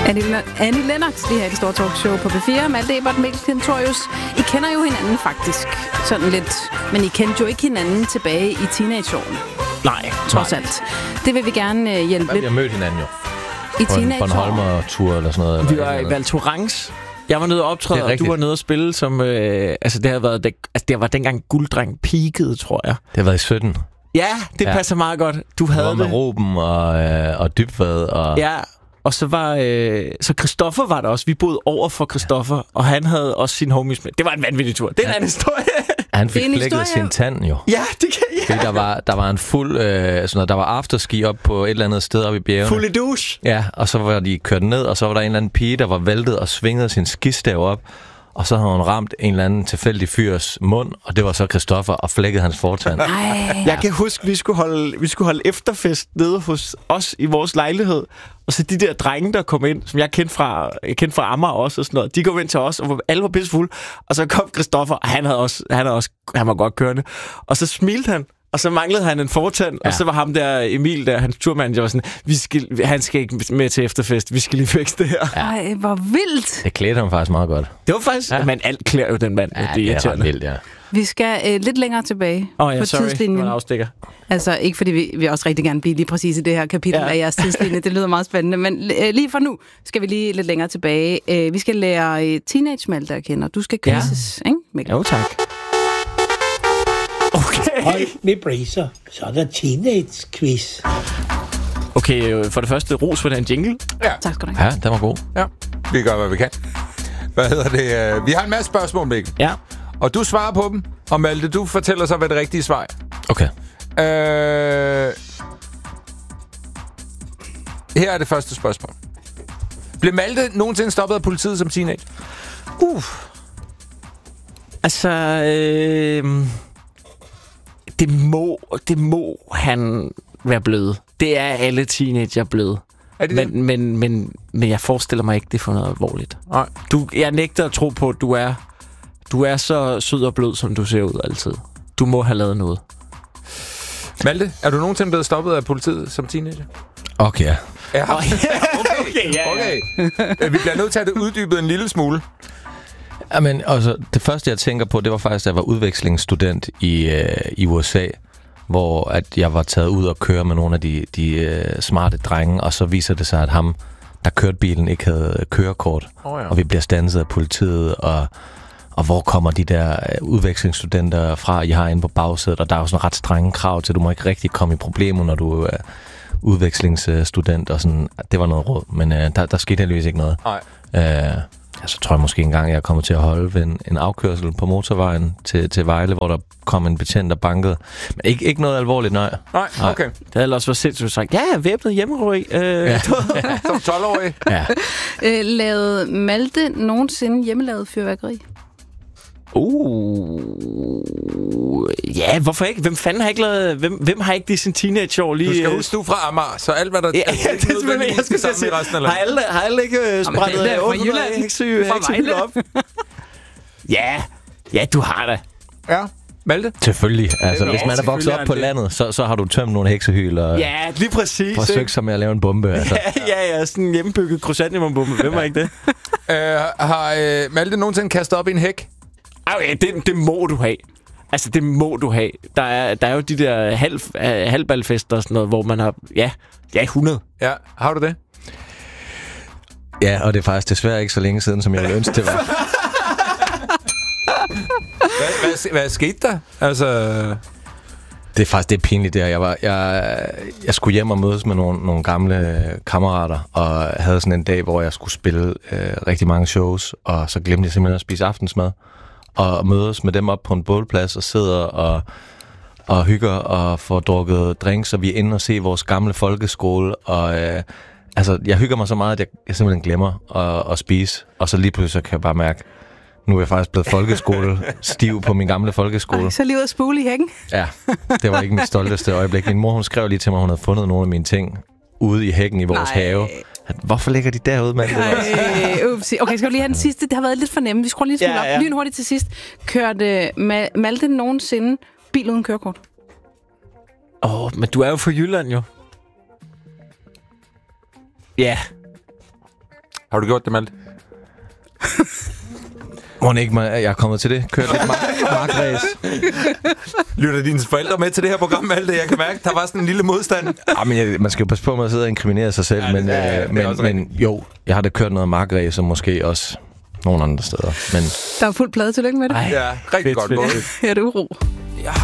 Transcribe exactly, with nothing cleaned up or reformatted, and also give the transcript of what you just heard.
Annie, Annie Lennox, lige her i det store talkshow på P fire. Malte Ebert, Mikkel Klintorius. I kender jo hinanden faktisk, sådan lidt. Men I kendte jo ikke hinanden tilbage i teenageårene. Nej. Trods alt. Det vil vi gerne uh, hjælpe lidt. Vi har mødt hinanden jo. I på en teenageårene. Bornholmer-tur eller sådan noget. Vi var i Val Thorens. Jeg var nede og optræde, og du var nede og spille som... Øh, altså, det har været... Det, altså, det var dengang Gulddreng peakede, tror jeg. Det har været i sytten. Ja, det ja. passer meget godt. Du havde det. med Ruben og, øh, og Dybvad og... Ja, og så var... Øh, så Christoffer var der også. Vi boede over for Christoffer, ja. og han havde også sin homies med. Det var en vanvittig tur. Det er ja. en anden historie. Han fik flækket sin tand jo. Ja, det kan jeg. Fordi der var, der var en fuld... Øh, sådan noget, der var afterski op på et eller andet sted oppe i bjergene. Fuld i douche. Ja, og så var de kørt ned, og så var der en eller anden pige, der var væltet og svingede sin skistav op. Og så havde hun ramt en eller anden tilfældig fyrs mund, og det var så Christoffer, og flækkede hans fortand. Ej. Jeg kan huske, vi skulle holde, vi skulle holde efterfest nede hos os i vores lejlighed. Og så de der drenge, der kom ind, som jeg kendte fra, jeg kendte fra Amager også og sådan noget, de kom ind til os, og alle var pissefulde. Og så kom Christoffer, og han, havde også, han, havde også, han var godt kørende. Og så smilte han. Og så manglede han en fortand, ja. og så var ham der, Emil, der, hans turmanager, var sådan, vi skal, han skal ikke med til efterfest, vi skal lige fikse det her. Ja. Ej, hvor vildt. Det klædte ham faktisk meget godt. Det var faktisk, ja. men alt klæder jo den mand. Ja, det er, det er ret vildt, ja. Vi skal øh, lidt længere tilbage oh, ja, på sorry. tidslinjen. Afstikker. Altså, ikke fordi vi, vi også rigtig gerne blive lige præcis i det her kapitel ja. af jeres tidslinje. Det lyder meget spændende. Men øh, lige for nu skal vi lige lidt længere tilbage. Øh, vi skal lære øh, teenage-Malte at kende. Du skal quizzes, ja. ikke, Mikkel? Jo, tak. Okay. Hold med bracer, så er der teenage-quiz. Okay, for det første, ros for den jingle. Ja. Tak skal du have. Ja, den var god. Ja, vi gør, hvad vi kan. Hvad hedder det? Vi har en masse spørgsmål, Mikkel. Ja. Og du svarer på dem, og Malte, du fortæller så, hvad det rigtige svar er. Okay. Øh... Her er det første spørgsmål. Blev Malte nogensinde stoppet af politiet som teenager? Uh. Altså, øh... det må, det må han være blevet. Det er alle teenager blevet. Er det men, det? men, men, men jeg forestiller mig ikke, det er for noget alvorligt. Nej. Du, jeg nægter at tro på, at du er, du er så sød og blød, som du ser ud altid. Du må have lavet noget. Malte, er du nogensinde blevet stoppet af politiet som teenager? Okay, ja. Ja, okay. okay, ja, okay. Vi bliver nødt til at have det uddybet en lille smule. Jamen, altså, det første, jeg tænker på, det var faktisk, at jeg var udvekslingsstudent i, øh, i U S A, hvor at jeg var taget ud og køre med nogle af de, de øh, smarte drenge, og så viser det sig, at ham, der kørte bilen, ikke havde kørekort. Oh, ja. Og vi bliver standset af politiet, og, og hvor kommer de der udvekslingsstudenter fra, I har inde på bagsædet, og der er jo sådan ret strenge krav til, at du må ikke rigtig komme i problemer, når du er udvekslingsstudent, og sådan, det var noget råd, men øh, der, der skete heldigvis ikke noget. Nej. Øh, Ja, så tror jeg måske engang, jeg er kommet til at holde ved en, en afkørsel på motorvejen til, til Vejle, hvor der kom en betjent, der bankede. Men ikke, ikke noget alvorligt, nej. Nej, okay. Det havde også været sindssygt sagt, ja, jeg er væbnet hjemmerøg. Øh, ja. Som tolv-årig. Ja. Øh, lavede Malte nogensinde hjemmelavet fyrværkeri? Uh, ja, hvorfor ikke? Hvem fanden har ikke lavet... Hvem, hvem har ikke det i sin teenageår lige... Du skal huske, du er fra Amager, så alt, hvad der... Ja, ja, det er selvfølgelig... Jeg skal sammen i resten af landet. Har alle, har alle ikke uh, sprættet otte hundrede heksehyl op? Ja, ja, du har det. Ja, Malte? Selvfølgelig. Altså, Ja, hvis man er vokset op på det. landet, så, så har du tømt nogle heksehyl og Ja, lige præcis. forsøgt sig med at lave en bombe. Altså. Ja, ja, ja, sådan en hjemmebygget krysantemum-bombe. Hvem var ikke det? uh, har uh, Malte nogensinde kastet op i en hæk? Okay, det, det må du have. Altså, det må du have. Der er, der er jo de der halv, halvballfester og sådan noget, hvor man har... Ja, ja, hundrede. Ja, har du det? Ja, og det er faktisk desværre ikke så længe siden, som jeg ville ønske, det var. hvad, hvad, hvad skete der? Altså... Det er faktisk det er pinligt der. Jeg, var, jeg, jeg skulle hjem og mødes med nogle, nogle gamle kammerater, og havde sådan en dag, hvor jeg skulle spille øh, rigtig mange shows, og så glemte jeg simpelthen at spise aftensmad. Og mødes med dem op på en bålplads og sidder og, og hygger og får drukket drinks, og vi er inde og se vores gamle folkeskole. Og øh, altså, jeg hygger mig så meget, at jeg, jeg simpelthen glemmer at, at spise. Og så lige pludselig kan jeg bare mærke, nu er jeg faktisk blevet folkeskole stiv på min gamle folkeskole. Ej, så lige ud at spule i hækken. Ja, det var ikke mit stolteste øjeblik. Min mor, hun skrev lige til mig, at hun havde fundet nogle af mine ting ude i hækken i vores Nej. have. Hvorfor ligger de derude, mand? Ej, upsi. Okay, skal vi lige have den sidste? Det har været lidt for nemt. Vi skruer lige smule Ja, ja. op. Lige hurtigt til sidst. Kørte Ma- Malte nogensinde bil uden kørekort? Åh, oh, men du er jo fra Jylland, jo. Ja. Har du gjort det, Malte? Må ikke, man, jeg er kommet til det. Kørt lidt mark- markræs. Lytter dine forældre med til det her program, Malte? Jeg kan mærke, der var sådan en lille modstand. Ja, men jeg, man skal jo passe på med at sidde og inkriminere sig selv. Ja, men, ja, ja, øh, men, men jo, jeg har da kørt noget markræs, og måske også nogle andre steder. Men Der er fuld plade. Tillykke med det. Ja, rigtig fedt, godt fedt. gået. Ja, det er uro.